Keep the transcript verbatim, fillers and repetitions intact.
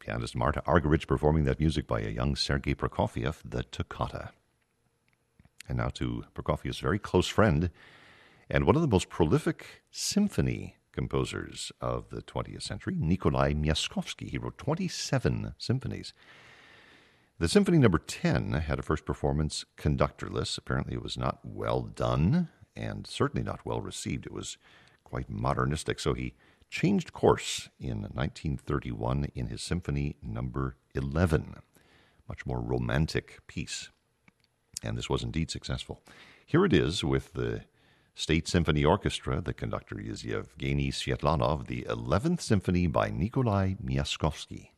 Pianist Marta Argerich performing that music by a young Sergei Prokofiev, the Toccata. And now to Prokofiev's very close friend and one of the most prolific symphony composers of the twentieth century, Nikolai Myaskovsky. He wrote twenty-seven symphonies. The Symphony Number ten had a first performance conductorless. Apparently it was not well done and certainly not well received. It was quite modernistic, so he changed course in nineteen thirty-one in his Symphony Number eleven, much more romantic piece. And this was indeed successful. Here it is with the State Symphony Orchestra. The conductor is Yevgeny Svetlanov, the eleventh Symphony by Nikolai Myaskovsky.